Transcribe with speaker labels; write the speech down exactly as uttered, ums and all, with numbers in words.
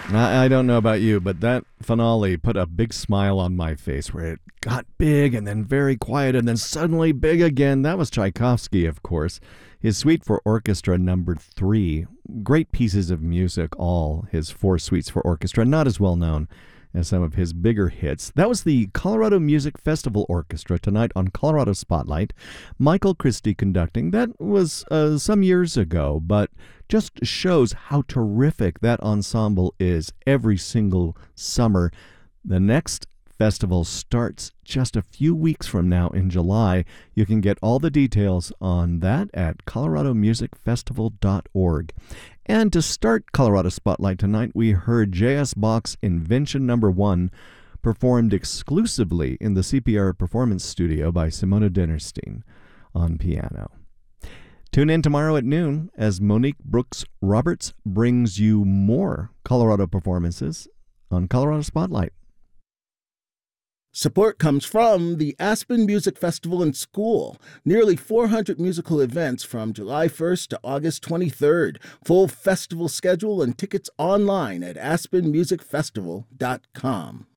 Speaker 1: I, I don't know about you, but that finale put a big smile on my face where it got big and then very quiet and then suddenly big again. That was Tchaikovsky, of course. His Suite for Orchestra number three. Great pieces of music, all his four suites for orchestra, not as well known as some of his bigger hits. That was the Colorado Music Festival Orchestra tonight on Colorado Spotlight. Michael Christie conducting. That was uh, some years ago, but just shows how terrific that ensemble is every single summer. The next festival starts just a few weeks from now in July. You can get all the details on that at colorado music festival dot org. And to start Colorado Spotlight tonight, we heard J S. Bach's Invention Number One, performed exclusively in the C P R Performance Studio by Simona Dinnerstein on piano. Tune in tomorrow at noon as Monique Brooks Roberts brings you more Colorado performances on Colorado Spotlight.
Speaker 2: Support comes from the Aspen Music Festival and School. Nearly four hundred musical events from July first to August twenty-third. Full festival schedule and tickets online at aspen music festival dot com.